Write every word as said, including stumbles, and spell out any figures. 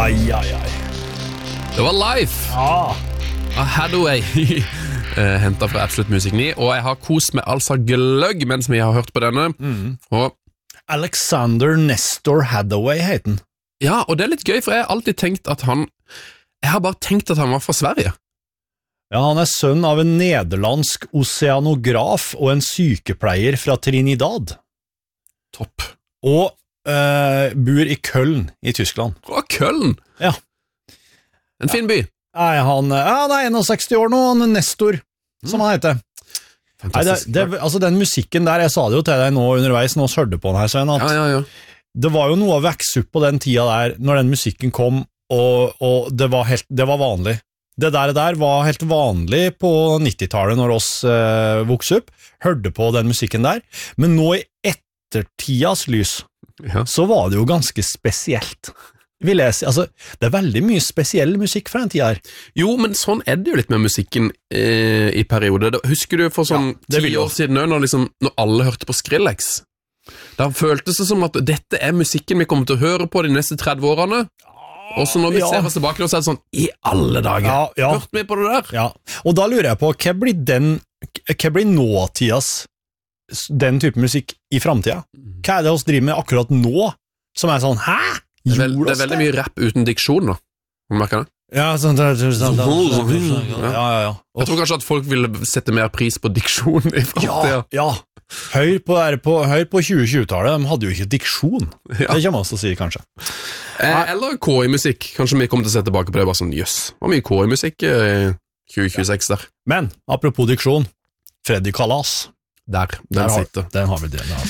Ai, ai, ai. Det var Life Ja. av Hathaway, hentet fra Absolutt Musikk ni, og jeg har kost meg altså gløgg mens vi har hørt på denne. Mm. Og, Alexander Nestor Hathaway heter han. ja, og det er litt gøy, for jeg har alltid tenkt at han, jeg har bare tenkt at han var fra Sverige. Ja, han er sønn av en nederlandsk oceanograf og en sykepleier fra Trinidad. Topp. Og uh, bor i Köln i Tyskland. Fra Köln. Ja. En fin by. Nei, han, ja, han er sekstien år nå, han er Nestor, som han heter. Nei, det, det, altså den musikken der, jeg sa det jo til deg nå underveis, nå hørte på den her, Svein, at ja, ja, ja. det var jo noe å vekse opp på den tida der, når den musikken kom, og, og det, var helt, det var vanlig. Det der, der var helt vanlig på nittitallet når oss eh, vokste opp, hørte på den musikken der, men nå i ettertidas lys, Ja. så var det jo ganske spesielt. Vil jeg si, altså, det er veldig mye spesiell musikk fra den tida her. Jo, men sånn er det jo litt med musikken eh, i perioder. Husker du for sånn Ja, det vil ti jeg år siden nå, når, liksom, når alle hørte på Skrillex? Da føltes det som at dette er musikken vi kommer til å høre på de neste tretti årene. Og så når vi Ja. ser oss tilbake, så er det sånn, i alle dager, Ja, ja. hørte vi på det der? Ja, og da lurer jeg på, hva blir den, hva blir nåtidas den type musikk i fremtiden? Hva er det oss driver med akkurat nå, som er sånn, hæ? Det er, vel, Gjorde det er oss veldig mye rapp uten diksjon da. Har du merket det? Ja, sånn, sånn, sånn, sånn, sånn, sånn, ja, ja, ja. Jeg tror kanskje at folk vil sette mer pris på diksjon i Ja, fremtiden. ja. Hør på, på, hør på tjue tjue-tallet, de hadde jo ikke diksjon. Ja. Det kommer oss til å si, kanskje. Eh, eller K I-musikk. Kanskje vi kommer til å se tilbake på det. Bare sånn, jøss, det var mye K I-musikk i tjue tjueseks der. Men, apropos diksjon, Freddy Kalas. Der, den Der har- sitter. Den har vi det. Den har vi.